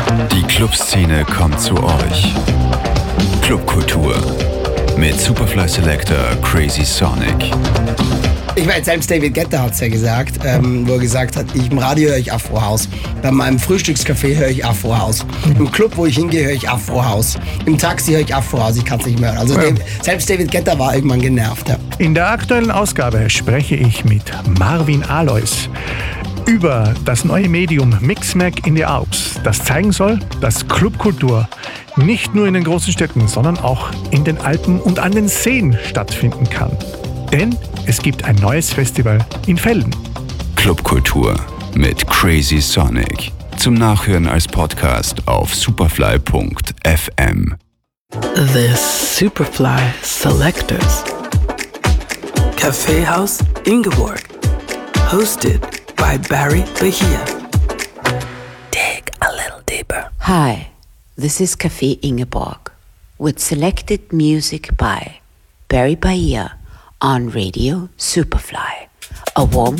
Die Clubszene kommt zu euch. Clubkultur mit Superfly Selector Crazy Sonic. Ich meine, selbst David Guetta hat es ja gesagt, wo er gesagt hat, im Radio höre ich Afro House, bei meinem Frühstückscafé höre ich Afro House, im Club, wo ich hingehe, höre ich Afro House, im Taxi höre ich Afro House, ich kann es nicht mehr hören. Also selbst David Guetta war irgendwann genervt. Ja. In der aktuellen Ausgabe spreche ich mit Marvin Alois über das neue Medium Mixmag in the Alps, das zeigen soll, dass Clubkultur nicht nur in den großen Städten, sondern auch in den Alpen und an den Seen stattfinden kann. Denn es gibt ein neues Festival in Velden. Clubkultur mit Crazy Sonic. Zum Nachhören als Podcast auf superfly.fm. The Superfly Selectors. Kaffeehaus Ingeborg. Hosted by Barry Bahia. Dig a little deeper. Hi, this is Café Ingeborg with selected music by Barry Bahia on Radio Superfly. A warm